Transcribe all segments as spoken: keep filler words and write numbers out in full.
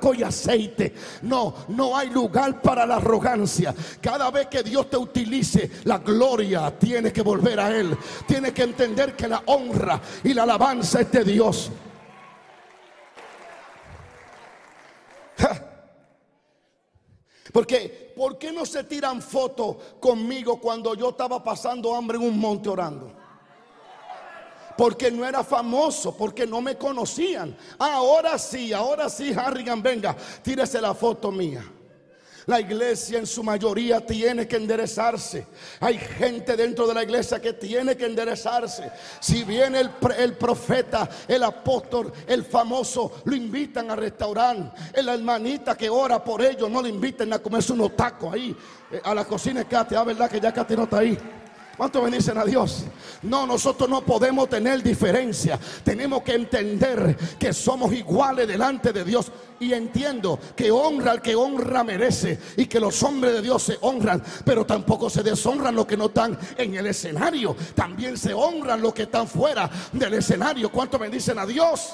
blanco y aceite. No, no hay lugar para la arrogancia. Cada vez que Dios te utilice, la gloria tiene que volver a Él. Tiene que entender que la honra y la alabanza es de Dios. Porque, ¿por qué no se tiran fotos conmigo cuando yo estaba pasando hambre en un monte orando? Porque no era famoso, porque no me conocían. Ahora sí, ahora sí, Harrigan, venga, tírese la foto mía. La iglesia en su mayoría tiene que enderezarse. Hay gente dentro de la iglesia que tiene que enderezarse. Si viene el, el profeta, el apóstol, el famoso, lo invitan a restaurar. La hermanita que ora por ellos, no le inviten a comerse unos tacos ahí a la cocina de Katy. Ah, verdad que ya Katy no está ahí. ¿Cuántos bendicen a Dios? No, nosotros no podemos tener diferencia. Tenemos que entender que somos iguales delante de Dios. Y entiendo que honra al que honra merece, y que los hombres de Dios se honran, pero tampoco se deshonran los que no están en el escenario. También se honran los que están fuera del escenario. ¿Cuántos bendicen a Dios?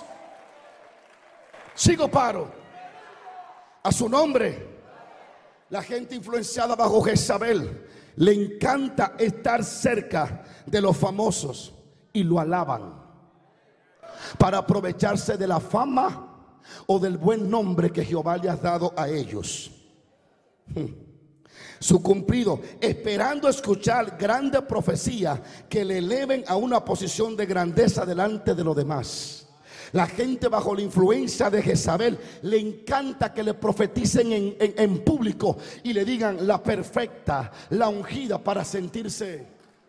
Sigo paro. A su nombre. La gente influenciada bajo Jezabel le encanta estar cerca de los famosos y lo alaban para aprovecharse de la fama o del buen nombre que Jehová le ha dado a ellos. Su cumplido, esperando escuchar grande profecía que le eleven a una posición de grandeza delante de los demás. La gente bajo la influencia de Jezabel le encanta que le profeticen en, en, en público y le digan la perfecta, la ungida, para sentirse.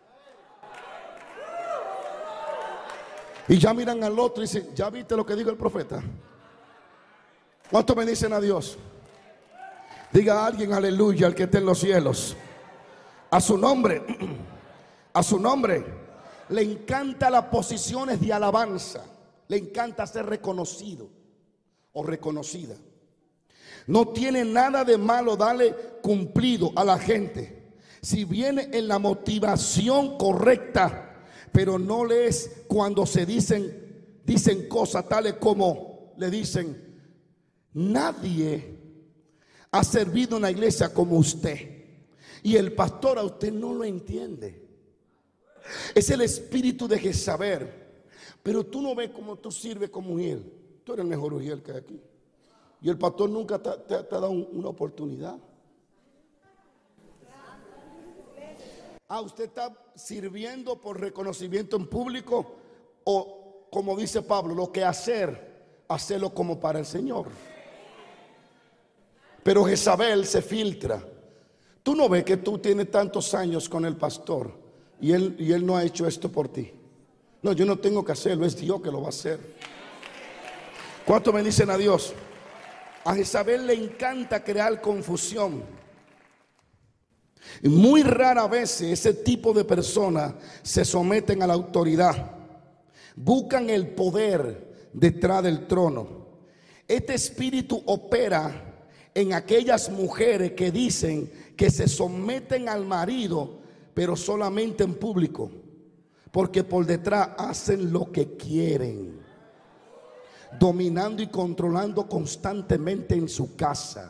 Y ya miran al otro y dicen, ¿ya viste lo que dijo el profeta? ¿Cuántos bendicen a Dios? Diga a alguien aleluya al que esté en los cielos. A su nombre, a su nombre. Le encanta las posiciones de alabanza. Le encanta ser reconocido o reconocida. No tiene nada de malo darle cumplido a la gente si viene en la motivación correcta, pero no le es cuando se dicen, dicen cosas tales como le dicen: nadie ha servido en la iglesia como usted, y el pastor a usted no lo entiende. Es el espíritu de Jezabel. Pero tú no ves cómo tú sirves como Uriel. Tú eres el mejor Uriel que hay aquí. Y el pastor nunca te, te, te ha dado un, una oportunidad. Ah, usted está sirviendo por reconocimiento en público, o como dice Pablo, lo que hacer, hacerlo como para el Señor. Pero Jezabel se filtra. Tú no ves que tú tienes tantos años con el pastor y él, y él no ha hecho esto por ti. No, yo no tengo que hacerlo, es Dios que lo va a hacer. ¿Cuántos me dicen a Dios? A Jezabel le encanta crear confusión. Y muy rara vez ese tipo de personas se someten a la autoridad. Buscan el poder detrás del trono. Este espíritu opera en aquellas mujeres que dicen que se someten al marido, pero solamente en público, porque por detrás hacen lo que quieren, dominando y controlando constantemente en su casa.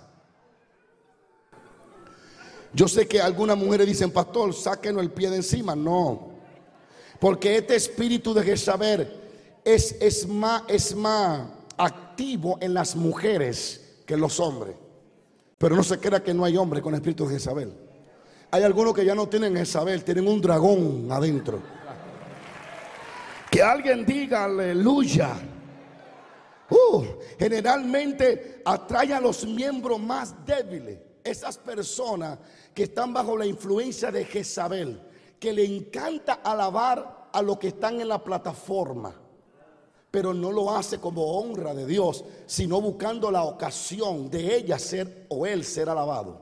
Yo sé que algunas mujeres dicen: pastor, sáquenos el pie de encima. No, porque este espíritu de Jezabel es, es, más, es más activo en las mujeres que en los hombres. Pero no se crea que no hay hombres con espíritu de Jezabel. Hay algunos que ya no tienen Jezabel, tienen un dragón adentro. Que alguien diga aleluya. Uh, generalmente atrae a los miembros más débiles. Esas personas que están bajo la influencia de Jezabel, que le encanta alabar a los que están en la plataforma, pero no lo hace como honra de Dios, sino buscando la ocasión de ella ser o él ser alabado.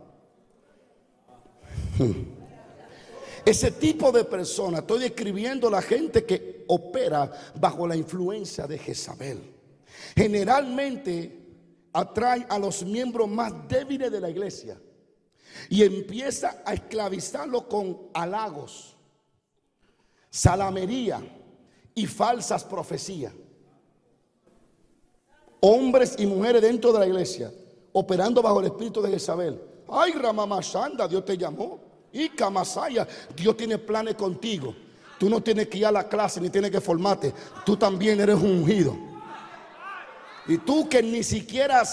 Hmm. Ese tipo de personas, estoy describiendo la gente que opera bajo la influencia de Jezabel. Generalmente atrae a los miembros más débiles de la iglesia y empieza a esclavizarlos con halagos, salamería y falsas profecías. Hombres y mujeres dentro de la iglesia operando bajo el espíritu de Jezabel. Ay, Ramamashanda, Dios te llamó. Y Kamasaya, Dios tiene planes contigo. Tú no tienes que ir a la clase ni tienes que formarte. Tú también eres un ungido. Y tú que ni siquiera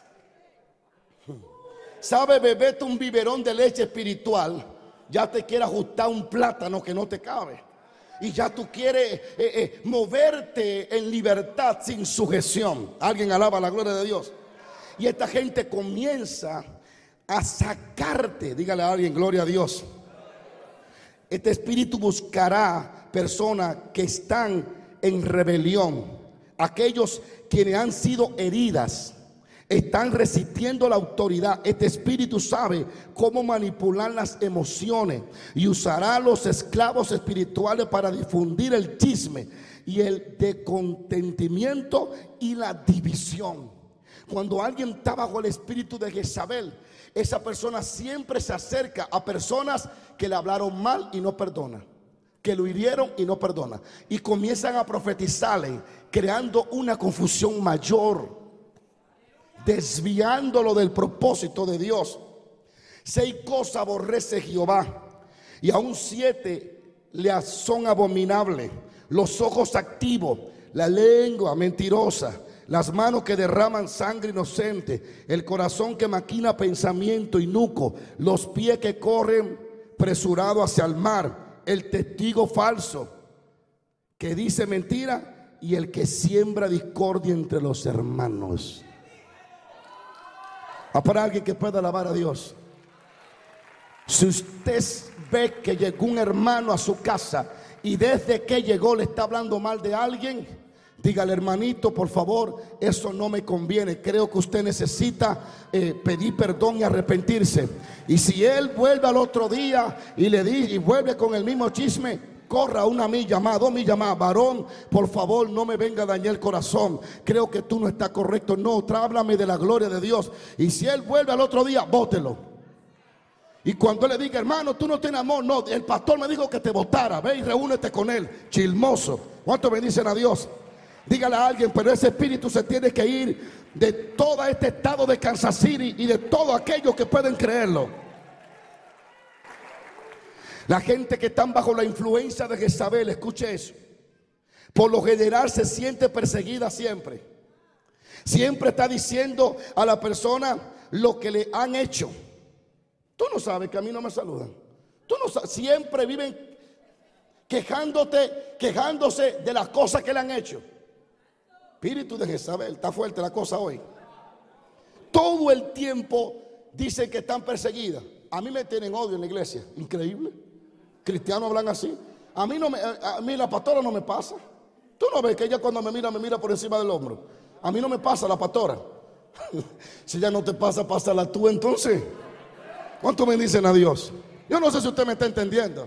sabes beberte un biberón de leche espiritual, ya te quieres ajustar un plátano que no te cabe. Y ya tú quieres eh, eh, moverte en libertad sin sujeción. Alguien alaba la gloria de Dios. Y esta gente comienza a sacarte. Dígale a alguien, gloria a Dios. Este espíritu buscará personas que están en rebelión. Aquellos quienes han sido heridas, están resistiendo la autoridad. Este espíritu sabe cómo manipular las emociones y usará a los esclavos espirituales para difundir el chisme y el descontentamiento y la división. Cuando alguien está bajo el espíritu de Jezabel, esa persona siempre se acerca a personas que le hablaron mal y no perdona, que lo hirieron y no perdona, y comienzan a profetizarle, creando una confusión mayor, desviándolo del propósito de Dios. Seis cosas aborrece Jehová, y aún siete le son abominables: los ojos activos, la lengua mentirosa, las manos que derraman sangre inocente, el corazón que maquina pensamiento inicuo, los pies que corren apresurados hacia el mar, el testigo falso que dice mentira y el que siembra discordia entre los hermanos. ¿A para alguien que pueda alabar a Dios? Si usted ve que llegó un hermano a su casa y desde que llegó le está hablando mal de alguien, dígale: hermanito, por favor, eso no me conviene. Creo que usted necesita eh, pedir perdón y arrepentirse. Y si él vuelve al otro día y le dice y vuelve con el mismo chisme, corra una milla más, dos millas más. Varón, por favor, no me venga a dañar el corazón. Creo que tú no estás correcto. No, háblame de la gloria de Dios. Y si él vuelve al otro día, bótelo. Y cuando le diga: hermano, tú no tienes amor, no, el pastor me dijo que te votara, ve y reúnete con él. Chismoso. ¿Cuánto bendicen a Dios? Dígale a alguien: pero ese espíritu se tiene que ir de todo este estado de Kansas City y de todos aquellos que pueden creerlo. La gente que están bajo la influencia de Jezabel, escuche eso, por lo general se siente perseguida siempre. Siempre está diciendo a la persona lo que le han hecho. Tú no sabes que a mí no me saludan. Tú no sabes, siempre viven quejándote, quejándose de las cosas que le han hecho. Espíritu de Jezabel, está fuerte la cosa hoy. Todo el tiempo dicen que están perseguidas. A mí me tienen odio en la iglesia. Increíble. Cristianos hablan así. A mí no me, a mí la pastora no me pasa. Tú no ves que ella cuando me mira, me mira por encima del hombro. A mí no me pasa la pastora. Si ya no te pasa, pásala tú entonces. ¿Cuánto me dicen a Dios? Yo no sé si usted me está entendiendo.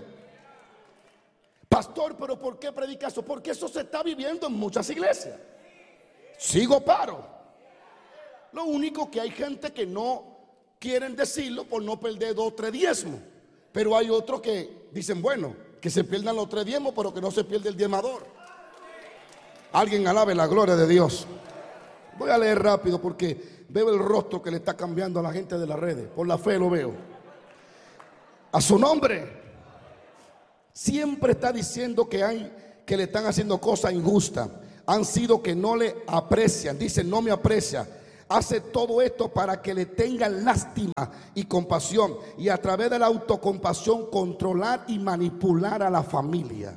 Pastor, pero ¿por qué predica eso? Porque eso se está viviendo en muchas iglesias. Sigo paro. Lo único que hay gente que no quieren decirlo por no perder dos o tres diezmos. Pero hay otros que dicen: bueno, que se pierdan los tres diezmos, pero que no se pierda el diezmador. Alguien alabe la gloria de Dios. Voy a leer rápido porque veo el rostro que le está cambiando a la gente de las redes. Por la fe lo veo. A su nombre. Siempre está diciendo que hay, que le están haciendo cosas injustas. Han sido que no le aprecian. Dice: no me aprecia. Hace todo esto para que le tengan lástima y compasión, y a través de la autocompasión controlar y manipular a la familia.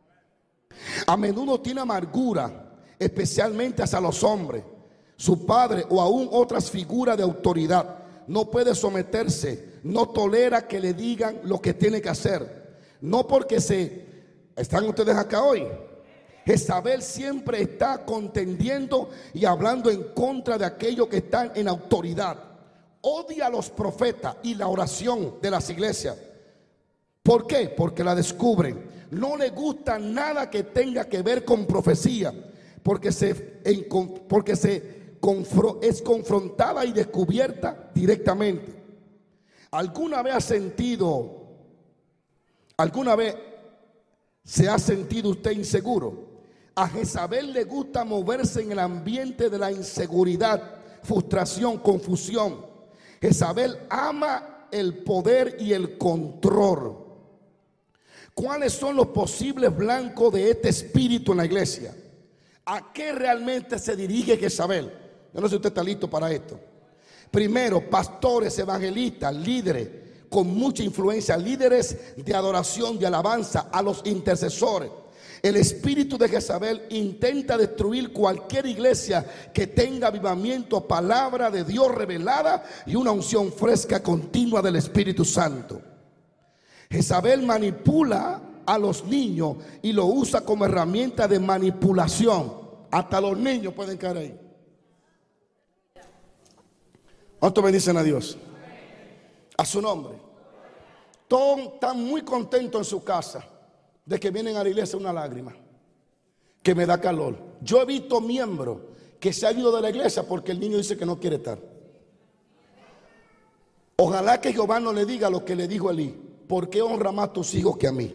A menudo tiene amargura, especialmente hacia los hombres, su padre o aún otras figuras de autoridad. No puede someterse, no tolera que le digan lo que tiene que hacer. No porque se... ¿Están ustedes acá hoy? Jezabel siempre está contendiendo y hablando en contra de aquellos que están en autoridad. Odia a los profetas y la oración de las iglesias. ¿Por qué? Porque la descubren. No le gusta nada que tenga que ver con profecía, porque se, en, porque se confro, es confrontada y descubierta directamente. ¿Alguna vez ha sentido, alguna vez se ha sentido usted inseguro? A Jezabel le gusta moverse en el ambiente de la inseguridad, frustración, confusión. Jezabel ama el poder y el control. ¿Cuáles son los posibles blancos de este espíritu en la iglesia? ¿A qué realmente se dirige Jezabel? Yo no sé si usted está listo para esto. Primero, pastores, evangelistas, líderes con mucha influencia, líderes de adoración, de alabanza, a los intercesores. El espíritu de Jezabel intenta destruir cualquier iglesia que tenga avivamiento, palabra de Dios revelada y una unción fresca continua del Espíritu Santo. Jezabel manipula a los niños y lo usa como herramienta de manipulación. Hasta los niños pueden caer ahí. ¿Cuántos bendicen a Dios? A su nombre. Todos están muy contentos en su casa de que vienen a la iglesia una lágrima que me da calor. Yo he visto miembros que se han ido de la iglesia porque el niño dice que no quiere estar. Ojalá que Jehová no le diga lo que le dijo Elí: ¿por qué honra más a tus hijos que a mí?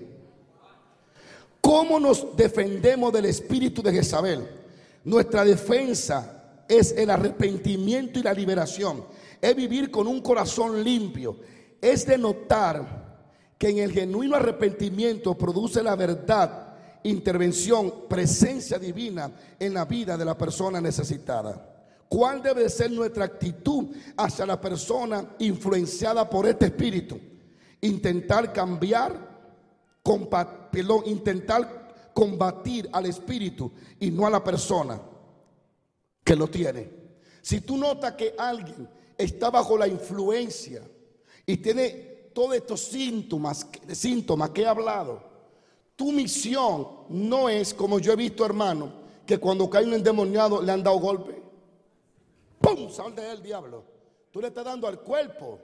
¿Cómo nos defendemos del espíritu de Jezabel? Nuestra defensa es el arrepentimiento y la liberación. Es vivir con un corazón limpio. Es de notar que en el genuino arrepentimiento produce la verdad, intervención, presencia divina en la vida de la persona necesitada. ¿Cuál debe ser nuestra actitud hacia la persona influenciada por este espíritu? Intentar cambiar, compa- perdón, intentar combatir al espíritu y no a la persona que lo tiene. Si tú notas que alguien está bajo la influencia y tiene todos estos síntomas, síntomas que he hablado, tu misión no es, como yo he visto, hermano, que cuando cae un endemoniado le han dado golpe. ¡Pum! Sal de él, diablo. Tú le estás dando al cuerpo.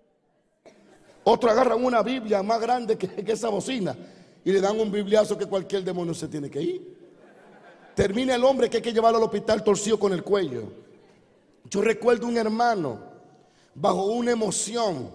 Otro agarra una Biblia más grande que, que esa bocina y le dan un bibliazo que cualquier demonio se tiene que ir. Termina el hombre que hay que llevarlo al hospital torcido con el cuello. Yo recuerdo un hermano bajo una emoción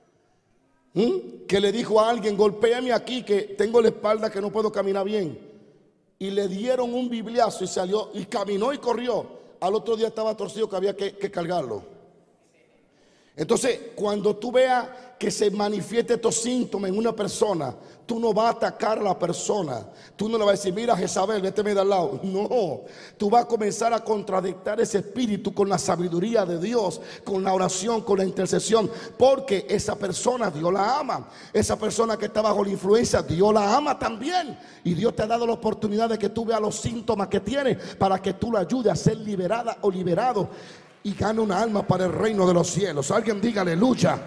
¿Mm? que le dijo a alguien: golpéame aquí que tengo la espalda que no puedo caminar bien. Y le dieron un bibliazo y salió y caminó y corrió. Al otro día estaba torcido que había que, que cargarlo. Entonces, cuando tú veas que se manifieste estos síntomas en una persona, tú no vas a atacar a la persona. Tú no le vas a decir: mira, Jezabel, vete de al lado. No, tú vas a comenzar a contradictar ese espíritu con la sabiduría de Dios, con la oración, con la intercesión. Porque esa persona Dios la ama. Esa persona que está bajo la influencia, Dios la ama también. Y Dios te ha dado la oportunidad de que tú veas los síntomas que tiene para que tú la ayudes a ser liberada o liberado y gane una alma para el reino de los cielos. Alguien diga aleluya.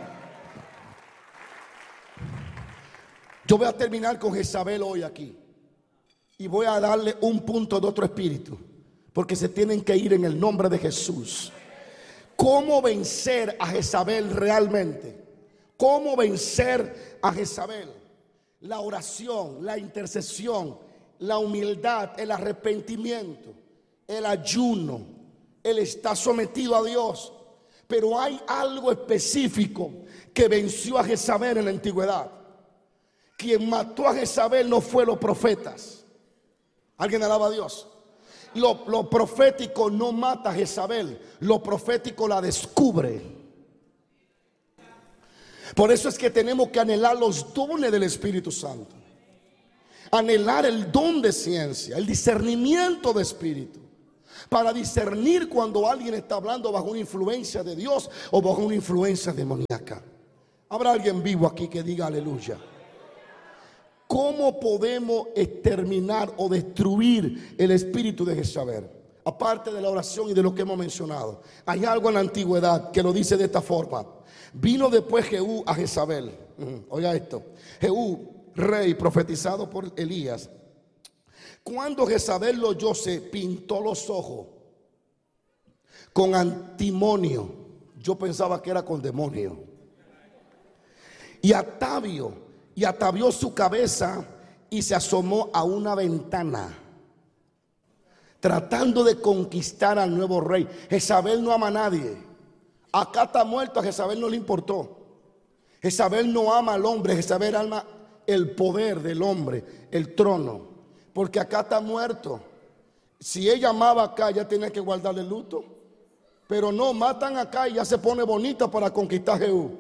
Yo voy a terminar con Jezabel hoy aquí y voy a darle un punto de otro espíritu, porque se tienen que ir en el nombre de Jesús. ¿Cómo vencer a Jezabel realmente? ¿Cómo vencer a Jezabel? La oración, la intercesión, la humildad, el arrepentimiento, el ayuno. Él está sometido a Dios. Pero hay algo específico que venció a Jezabel en la antigüedad. Quien mató a Jezabel no fue los profetas. ¿Alguien alaba a Dios? Lo, lo profético no mata a Jezabel. Lo profético la descubre. Por eso es que tenemos que anhelar los dones del Espíritu Santo. Anhelar el don de ciencia, el discernimiento de espíritu, para discernir cuando alguien está hablando bajo una influencia de Dios o bajo una influencia demoníaca. ¿Habrá alguien vivo aquí que diga aleluya? ¿Cómo podemos exterminar o destruir el espíritu de Jezabel? Aparte de la oración y de lo que hemos mencionado, hay algo en la antigüedad que lo dice de esta forma. Vino después Jehú a Jezabel. Oiga esto. Jehú, rey profetizado por Elías. Cuando Jezabel lo oyó, se pintó los ojos con antimonio. Yo pensaba que era con demonio. Y atavio, y atavió su cabeza y se asomó a una ventana, tratando de conquistar al nuevo rey. Jezabel no ama a nadie. Acá está muerto, a Jezabel no le importó. Jezabel no ama al hombre, Jezabel ama el poder del hombre, el trono. Porque acá está muerto. Si ella amaba acá, ya tenía que guardarle luto. Pero no, matan acá y ya se pone bonita para conquistar a Jehú.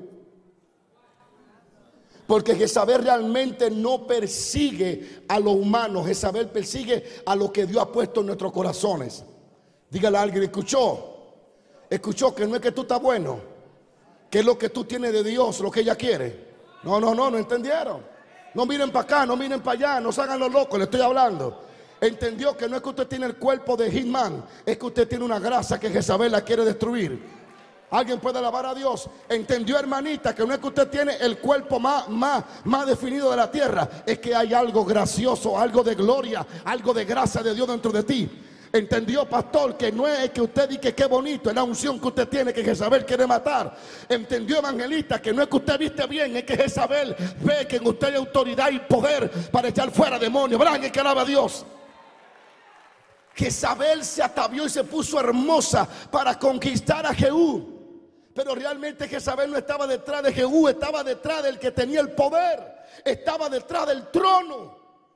Porque Jezabel realmente no persigue a lo humano. Jezabel persigue a lo que Dios ha puesto en nuestros corazones. Dígale a alguien, escuchó. Escuchó que no es que tú estás bueno, que es lo que tú tienes de Dios, lo que ella quiere. No, no, no, no entendieron. No miren para acá, no miren para allá, no se hagan los locos, le estoy hablando. Entendió que no es que usted tiene el cuerpo de Hitman, es que usted tiene una grasa que Jezabel la quiere destruir. Alguien puede alabar a Dios. Entendió, hermanita, que no es que usted tiene el cuerpo más, más, más definido de la tierra, es que hay algo gracioso, algo de gloria, algo de gracia de Dios dentro de ti. Entendió, pastor, que no es que usted diga que qué bonito, es la unción que usted tiene que Jezabel quiere matar. Entendió, evangelista, que no es que usted viste bien, es que Jezabel ve que en usted hay autoridad y poder para echar fuera demonios. ¿Verdad? Que alaba a Dios. Jezabel se atavió y se puso hermosa para conquistar a Jehú. Pero realmente Jezabel no estaba detrás de Jehú, estaba detrás del que tenía el poder, estaba detrás del trono.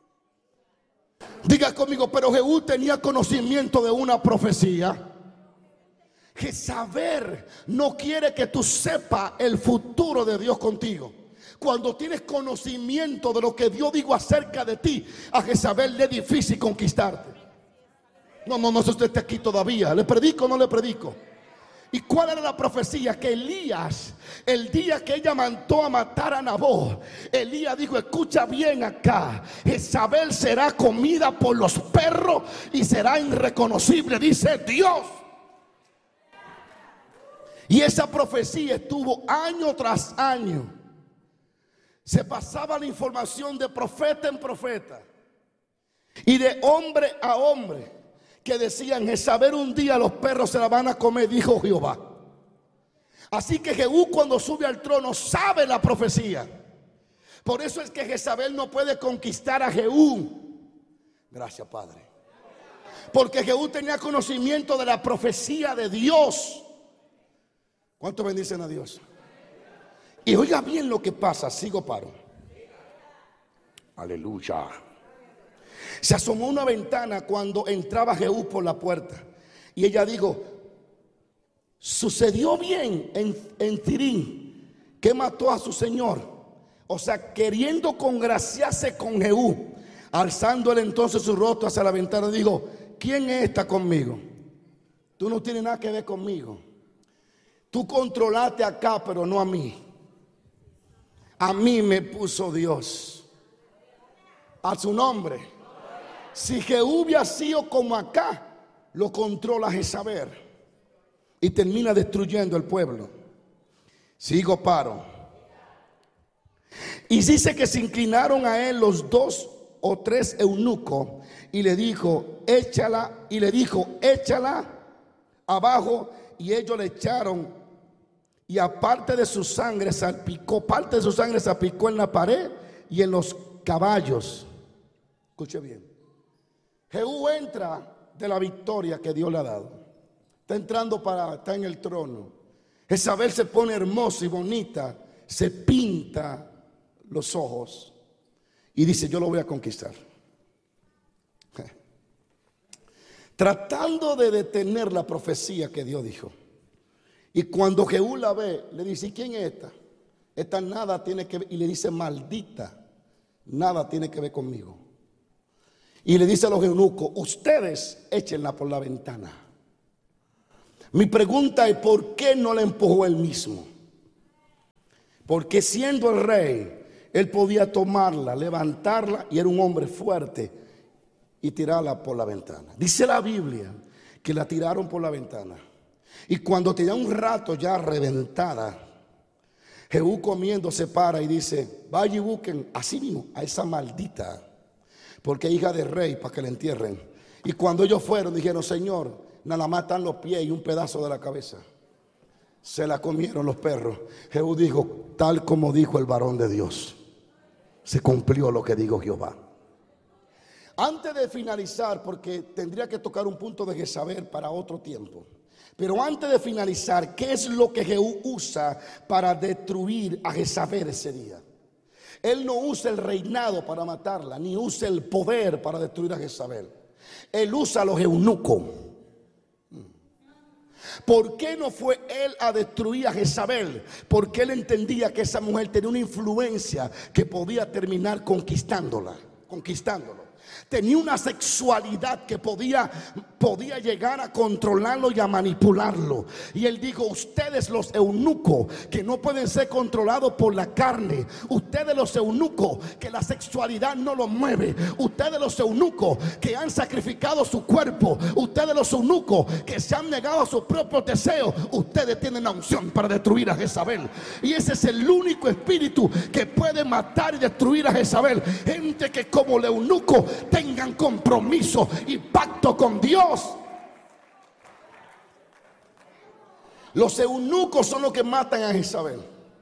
Diga conmigo, pero Jehú tenía conocimiento de una profecía. Jezabel no quiere que tú sepas el futuro de Dios contigo. Cuando tienes conocimiento de lo que Dios dijo acerca de ti, a Jezabel le es difícil conquistarte. No, no, no sé si usted está aquí todavía. ¿Le predico o no le predico? ¿Y cuál era la profecía? Que Elías, el día que ella mandó a matar a Nabot, Elías dijo, escucha bien acá, Jezabel será comida por los perros y será irreconocible, dice Dios. Y esa profecía estuvo año tras año. Se pasaba la información de profeta en profeta y de hombre a hombre, que decían, Jezabel un día los perros se la van a comer, dijo Jehová. Así que Jehú, cuando sube al trono, sabe la profecía. Por eso es que Jezabel no puede conquistar a Jehú. Gracias, Padre. Porque Jehú tenía conocimiento de la profecía de Dios. ¿Cuántos bendicen a Dios? Y oiga bien lo que pasa. Sigo paro. Aleluya. Se asomó una ventana cuando entraba Jehú por la puerta. Y ella dijo, sucedió bien en, en Tirín, que mató a su señor. O sea, queriendo congraciarse con Jehú. Alzando él entonces su rostro hacia la ventana, dijo, ¿quién es esta conmigo? Tú no tienes nada que ver conmigo. Tú controlaste acá, pero no a mí. A mí me puso Dios. A su nombre. Si Jehú hubiera sido como acá, lo controla Jezabel y termina destruyendo el pueblo. Sigo paro. Y dice que se inclinaron a él los dos o tres eunucos y le dijo, échala, y le dijo, échala abajo, y ellos le echaron, y aparte de su sangre salpicó, parte de su sangre salpicó en la pared y en los caballos. Escuche bien. Jehú entra de la victoria que Dios le ha dado. Está entrando para, está en el trono. Jezabel se pone hermosa y bonita, se pinta los ojos y dice, yo lo voy a conquistar. Tratando de detener la profecía que Dios dijo. Y cuando Jehú la ve, le dice, ¿y quién es esta? Esta nada tiene que ver, y le dice, maldita, nada tiene que ver conmigo. Y le dice a los eunucos, ustedes échenla por la ventana. Mi pregunta es, ¿por qué no la empujó él mismo? Porque siendo el rey, él podía tomarla, levantarla, y era un hombre fuerte, y tirarla por la ventana. Dice la Biblia que la tiraron por la ventana. Y cuando tenía un rato ya reventada, Jehú comiendo se para y dice, vaya y busquen así mismo a esa maldita, porque es hija del rey, para que la entierren. Y cuando ellos fueron, dijeron, Señor, nada más están los pies y un pedazo de la cabeza. Se la comieron los perros. Jehú dijo, tal como dijo el varón de Dios, se cumplió lo que dijo Jehová. Antes de finalizar, porque tendría que tocar un punto de Jezabel para otro tiempo, pero antes de finalizar, ¿qué es lo que Jehú usa para destruir a Jezabel ese día? Él no usa el reinado para matarla, ni usa el poder para destruir a Jezabel. Él usa a los eunucos. ¿Por qué no fue él a destruir a Jezabel? Porque él entendía que esa mujer tenía una influencia que podía terminar conquistándola, conquistándolo. Tenía una sexualidad que podía, podía llegar a controlarlo y a manipularlo. Y él dijo: ustedes los eunucos que no pueden ser controlados por la carne, ustedes los eunucos que la sexualidad no los mueve, ustedes los eunucos que han sacrificado su cuerpo, ustedes los eunucos que se han negado a sus propios deseos, ustedes tienen la unción para destruir a Jezabel. Y ese es el único espíritu que puede matar y destruir a Jezabel. Gente que como el eunuco tengan compromiso y pacto con Dios. Los eunucos son los que matan a Jezabel.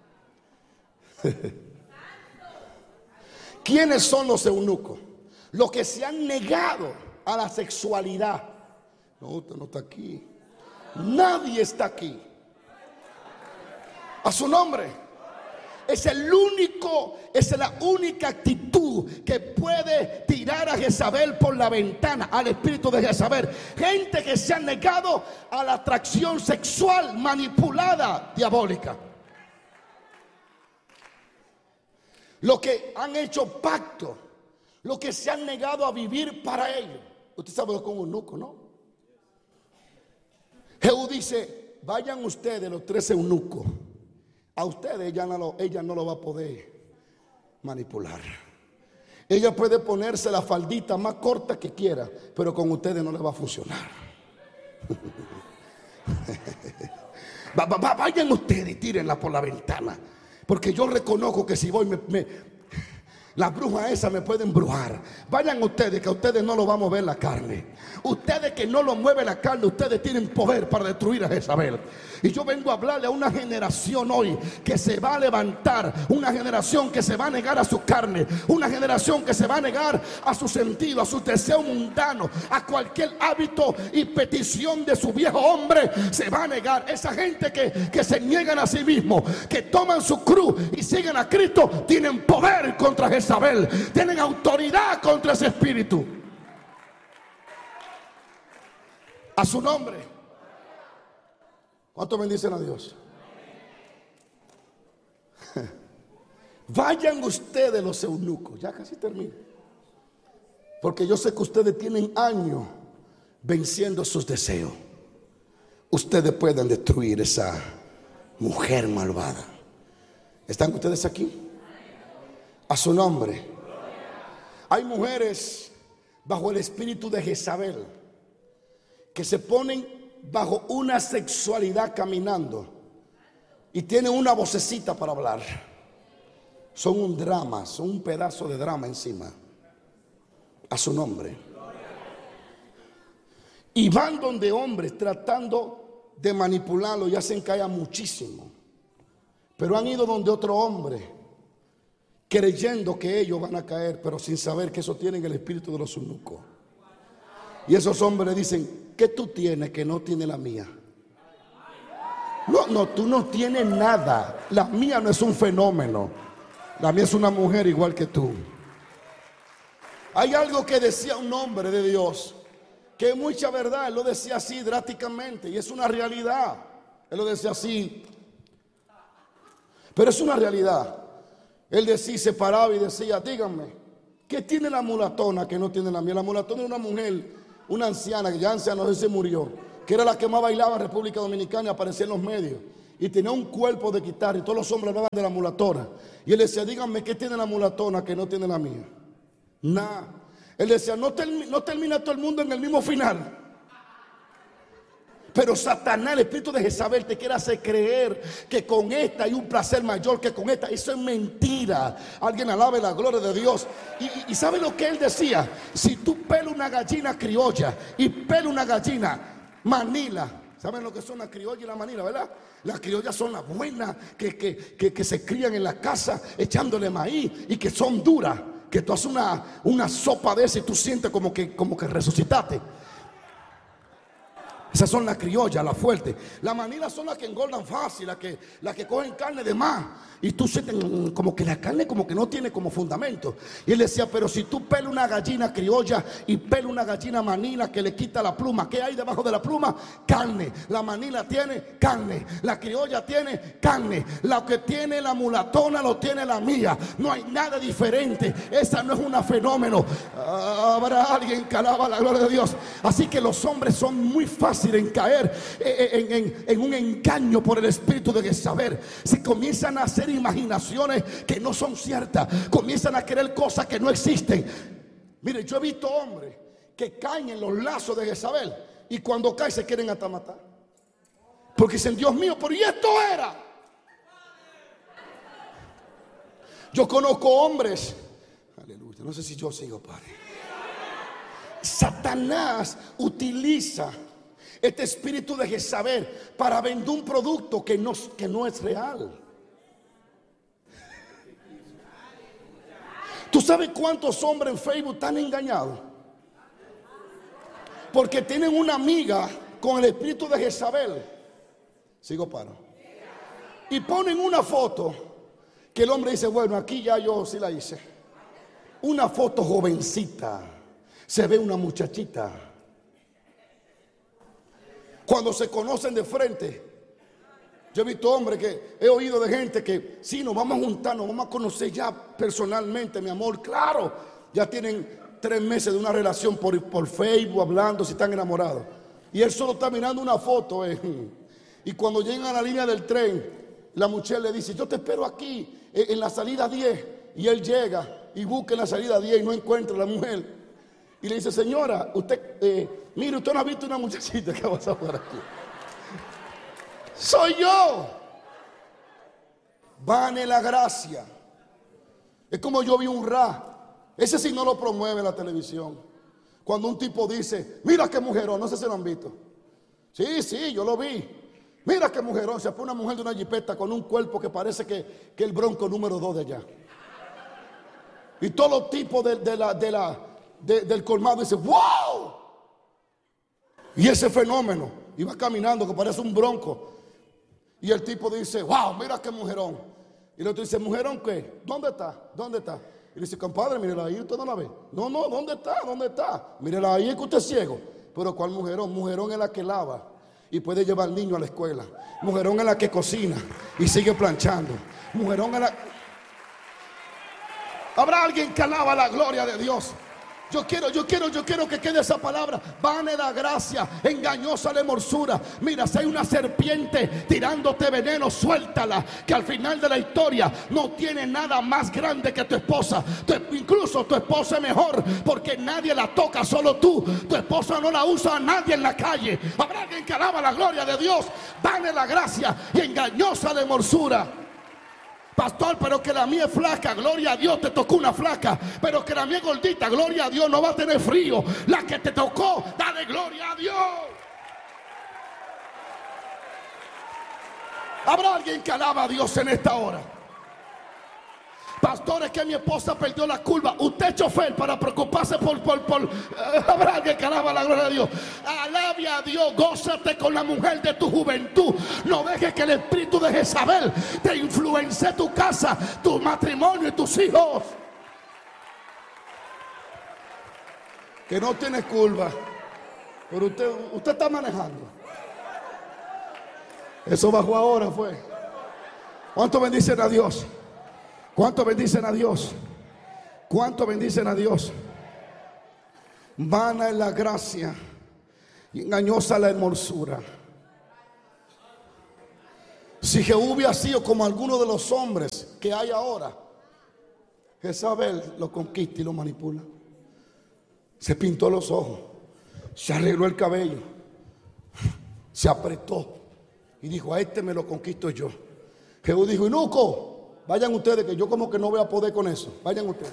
¿Quiénes son los eunucos? Los que se han negado a la sexualidad. No, usted no está aquí. Nadie está aquí. A su nombre. Es el único, es la única actitud que puede tirar a Jezabel por la ventana, al espíritu de Jezabel. Gente que se ha negado a la atracción sexual manipulada, diabólica. Los que han hecho pacto, los que se han negado a vivir para ellos. Usted sabe lo que es un eunuco, ¿no? Jehú dice: vayan ustedes los tres eunucos. A ustedes ella no, lo, ella no lo va a poder manipular. Ella puede ponerse la faldita más corta que quiera, pero con ustedes no le va a funcionar. va, va, va, vayan ustedes y tírenla por la ventana, porque yo reconozco que si voy me, me las brujas esas me pueden embrujar. Vayan ustedes, que a ustedes no lo va a mover la carne. Ustedes que no lo mueve la carne, ustedes tienen poder para destruir a Jezabel. Y yo vengo a hablarle a una generación hoy que se va a levantar, una generación que se va a negar a su carne, una generación que se va a negar a su sentido, a sus deseos mundanos, a cualquier hábito y petición de su viejo hombre. Se va a negar. Esa gente que, que se niegan a sí mismos, que toman su cruz y siguen a Cristo, tienen poder contra Jezabel, tienen autoridad contra ese espíritu. A su nombre. ¿Cuánto bendicen a Dios? Vayan ustedes los eunucos. Ya casi termino. Porque yo sé que ustedes tienen años venciendo sus deseos. Ustedes pueden destruir esa mujer malvada. ¿Están ustedes aquí? A su nombre. Hay mujeres bajo el espíritu de Jezabel que se ponen bajo una sexualidad caminando y tienen una vocecita para hablar. Son un drama, son un pedazo de drama encima. A su nombre. Y van donde hombres tratando de manipularlo y hacen caer muchísimo. Pero han ido donde otro hombre creyendo que ellos van a caer, pero sin saber que eso tienen el espíritu de los eunucos. Y esos hombres le dicen: ¿qué tú tienes que no tiene la mía? No, no, tú no tienes nada. La mía no es un fenómeno. La mía es una mujer igual que tú. Hay algo que decía un hombre de Dios, que es mucha verdad. Él lo decía así drásticamente, y es una realidad. Él lo decía así, pero es una realidad. Él decía, se paraba y decía: díganme, ¿qué tiene la mulatona que no tiene la mía? La mulatona era una mujer, una anciana, que ya anciana, no sé si se murió, que era la que más bailaba en República Dominicana y aparecía en los medios. Y tenía un cuerpo de guitarra y todos los hombres hablaban de la mulatona. Y él decía: díganme, ¿qué tiene la mulatona que no tiene la mía? Nada. Él decía: no, termi no termina todo el mundo en el mismo final. Pero Satanás, el espíritu de Jezabel, te quiere hacer creer que con esta hay un placer mayor que con esta. Eso es mentira. Alguien alabe la gloria de Dios. Y, y, y ¿sabe lo que él decía? Si tú pelas una gallina criolla y pelas una gallina manila, ¿saben lo que son la criolla y la manila, verdad? Las criollas son las buenas que, que, que, que se crían en la casa echándole maíz y que son duras, que tú haces una, una sopa de esa y tú sientes como que, como que resucitaste. Esas son las criollas, las fuertes. Las manilas son las que engordan fácil, las que, las que cogen carne de más. Y tú sientes como que la carne como que no tiene como fundamento. Y él decía, pero si tú pelas una gallina criolla y pelas una gallina manila que le quita la pluma, ¿qué hay debajo de la pluma? Carne. La manila tiene carne, la criolla tiene carne. Lo que tiene la mulatona lo tiene la mía. No hay nada diferente. Esa no es un fenómeno. Habrá alguien que alaba la gloria de Dios. Así que los hombres son muy fáciles en caer en, en, en un engaño por el espíritu de Jezabel. Si comienzan a hacer imaginaciones que no son ciertas, comienzan a querer cosas que no existen. Mire, yo he visto hombres que caen en los lazos de Jezabel y cuando caen se quieren hasta matar, porque dicen, Dios mío, pero ¿y esto era? Yo conozco hombres, aleluya, no sé si yo sigo, padre. Satanás utiliza este espíritu de Jezabel para vender un producto que no, que no es real. ¿Tú sabes cuántos hombres en Facebook están engañados? Porque tienen una amiga con el espíritu de Jezabel. Sigo paro. Y ponen una foto que el hombre dice, bueno, aquí ya yo sí la hice. Una foto jovencita. Se ve una muchachita. Cuando se conocen de frente, yo he visto hombres que he oído de gente que sí, nos vamos a juntar, nos vamos a conocer ya personalmente, mi amor, claro, ya tienen tres meses de una relación por, por Facebook, hablando, si están enamorados, y él solo está mirando una foto, eh. Y cuando llegan a la línea del tren, la mujer le dice, yo te espero aquí eh, en la salida diez, y él llega y busca en la salida diez y no encuentra a la mujer. Y le dice, señora, usted, eh, mire, usted no ha visto una muchachita que va a pasar por aquí. Soy yo. Vane la gracia. Es como yo vi un ra. Ese sí no lo promueve la televisión. Cuando un tipo dice, mira qué mujerón, no sé si lo han visto. Sí, sí, yo lo vi. Mira qué mujerón, se pone una mujer de una jipeta con un cuerpo que parece que, que el Bronco número dos de allá. Y todos los tipos de, de la... De la De, del colmado dice, wow. Y ese fenómeno iba caminando que parece un bronco. Y el tipo dice, wow, mira qué mujerón. Y el otro dice, ¿mujerón qué? ¿Dónde está? ¿Dónde está? Y dice, compadre, mírela ahí, usted no la ve. No, no, ¿dónde está? ¿Dónde está? Mírela ahí, es que usted es ciego. Pero ¿cuál mujerón? Mujerón es la que lava y puede llevar al niño a la escuela. Mujerón es la que cocina y sigue planchando. Mujerón es la... Habrá alguien que alaba la gloria de Dios. Yo quiero, yo quiero, yo quiero que quede esa palabra. Vane la gracia, engañosa la hermosura. Mira, si hay una serpiente tirándote veneno, suéltala. Que al final de la historia no tiene nada más grande que tu esposa. Tu, incluso tu esposa es mejor porque nadie la toca, solo tú. Tu esposa no la usa a nadie en la calle. Habrá alguien que alaba la gloria de Dios. Vane la gracia y engañosa la hermosura. Pastor, pero que la mía es flaca, gloria a Dios, te tocó una flaca. Pero que la mía es gordita, gloria a Dios, no va a tener frío. La que te tocó, dale gloria a Dios. Habrá alguien que alaba a Dios en esta hora. Pastor, es que mi esposa perdió la curva. Usted es chofer para preocuparse por, por, por uh, habrá alguien que alaba la gloria de Dios. Alabe a Dios, gózate con la mujer de tu juventud. No dejes que el espíritu de Jezabel te influencie tu casa, tu matrimonio y tus hijos. Que no tienes curva, pero usted, usted está manejando. Eso bajó ahora, fue. ¿Cuánto bendicen a Dios? ¿Cuánto bendicen a Dios? ¿Cuánto bendicen a Dios? Vana es la gracia y engañosa la hermosura. Si Jehú hubiera sido como alguno de los hombres que hay ahora, Jezabel lo conquista y lo manipula. Se pintó los ojos, se arregló el cabello, se apretó y dijo, a este me lo conquisto yo. Jehú dijo, Eunuco, vayan ustedes, que yo como que no voy a poder con eso. Vayan ustedes.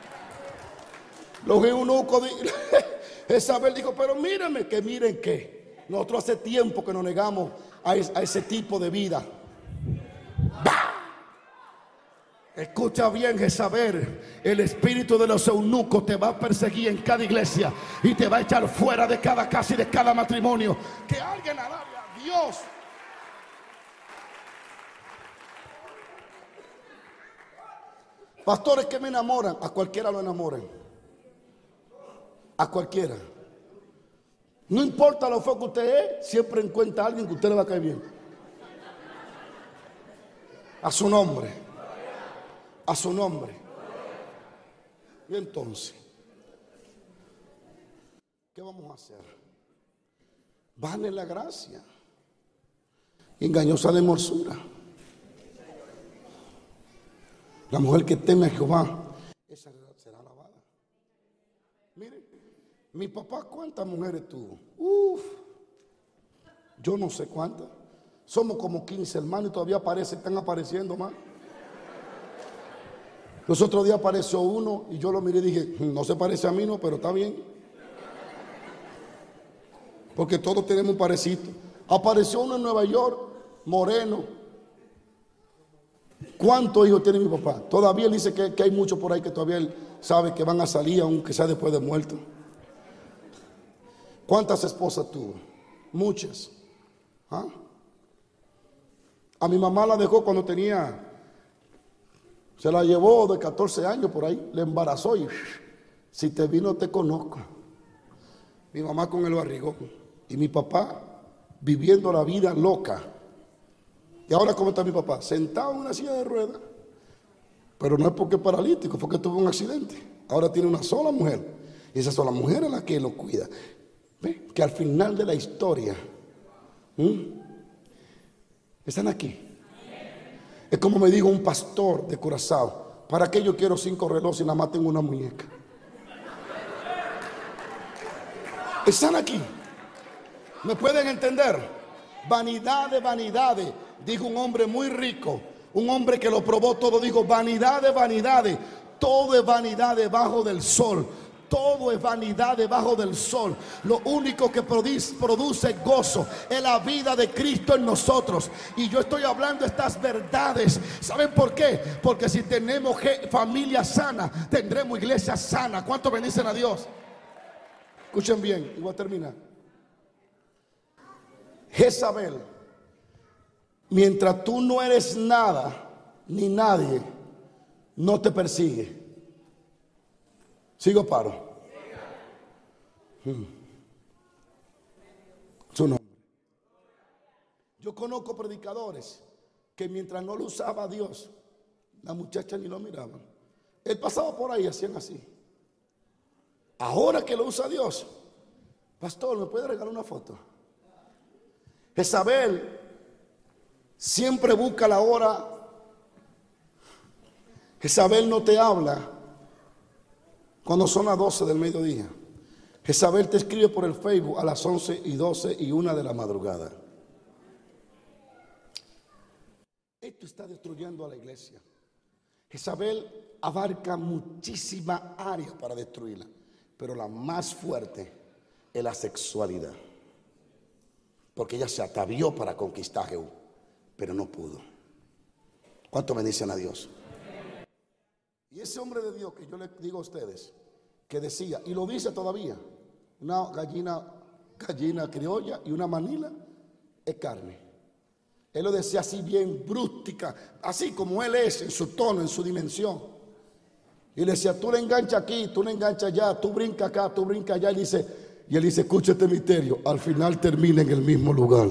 Los eunucos, Jezabel dijo, pero mírenme, que miren que nosotros hace tiempo que nos negamos a, es, a ese tipo de vida. ¡Bah! Escucha bien, Jezabel. El espíritu de los eunucos te va a perseguir en cada iglesia y te va a echar fuera de cada casa y de cada matrimonio. Que alguien alabe a Dios. Pastores que me enamoran, a cualquiera lo enamoran. A cualquiera. No importa lo feo que usted es, siempre encuentra a alguien que usted le va a caer bien. A su nombre. A su nombre. Y entonces, ¿qué vamos a hacer? Vale la gracia. Engañosa de hermosura. La mujer que teme a Jehová, esa será alabada. Mire, mi papá, ¿cuántas mujeres tuvo? Uf, yo no sé cuántas. Somos como quince hermanos y todavía aparecen, están apareciendo más. Los otros días apareció uno y yo lo miré y dije, no se parece a mí, no, pero está bien. Porque todos tenemos un parecido. Apareció uno en Nueva York, moreno. ¿Cuántos hijos tiene mi papá? Todavía él dice que, que hay muchos por ahí que todavía él sabe que van a salir, aunque sea después de muerto. ¿Cuántas esposas tuvo? Muchas. ¿Ah? A mi mamá la dejó cuando tenía, se la llevó de catorce años por ahí, le embarazó y si te vino te conozco. Mi mamá con el barrigón y mi papá viviendo la vida loca. Y ahora, ¿cómo está mi papá? Sentado en una silla de ruedas. Pero no es porque es paralítico, fue que tuvo un accidente. Ahora tiene una sola mujer. Y esa sola mujer es la que lo cuida. ¿Ve? Que al final de la historia, ¿m? ¿están aquí? Es como me dijo un pastor de Curazao: ¿para qué yo quiero cinco relojes y nada más tengo una muñeca? ¿Están aquí? ¿Me pueden entender? Vanidad de vanidades. Dijo un hombre muy rico, un hombre que lo probó todo, dijo: vanidad de vanidades, todo es vanidad debajo del sol. Todo es vanidad debajo del sol. Lo único que produce, produce gozo es la vida de Cristo en nosotros. Y yo estoy hablando estas verdades. ¿Saben por qué? Porque si tenemos familia sana, tendremos iglesia sana. ¿Cuántos bendicen a Dios? Escuchen bien, y voy a terminar. Jezabel, mientras tú no eres nada ni nadie, no te persigue. ¿Sigo paro? Hmm. Su nombre. Yo conozco predicadores que mientras no lo usaba Dios, la muchacha ni lo miraban. Él pasaba por ahí, hacían así. Ahora que lo usa Dios, pastor, ¿me puede regalar una foto? Jezabel siempre busca la hora. Jezabel no te habla cuando son las doce del mediodía. Jezabel te escribe por el Facebook a las once y doce y una de la madrugada. Esto está destruyendo a la iglesia. Jezabel abarca muchísima área para destruirla, pero la más fuerte es la sexualidad. Porque ella se atavió para conquistar a Jehú, pero no pudo. ¿Cuánto me dicen a Dios? Y ese hombre de Dios que yo le digo a ustedes, que decía, y lo dice todavía, una gallina, gallina criolla y una manila es carne. Él lo decía así bien brústica, así como él es en su tono, en su dimensión. Y le decía, tú le enganchas aquí, tú le enganchas allá, tú brincas acá, tú brincas allá. Y, dice, y él dice, escucha este misterio, al final termina en el mismo lugar.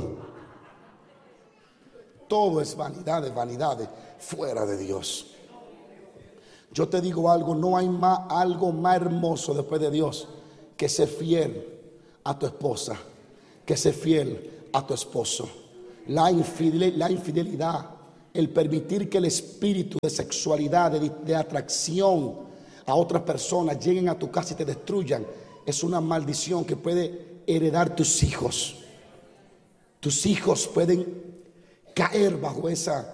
Todo es vanidades, vanidades, fuera de Dios. Yo te digo algo, no hay más, algo más hermoso después de Dios que ser fiel a tu esposa, que ser fiel a tu esposo. La infidelidad, la infidelidad, el permitir que el espíritu de sexualidad, de, de atracción a otras personas lleguen a tu casa y te destruyan, es una maldición que puede heredar tus hijos. Tus hijos pueden caer bajo esa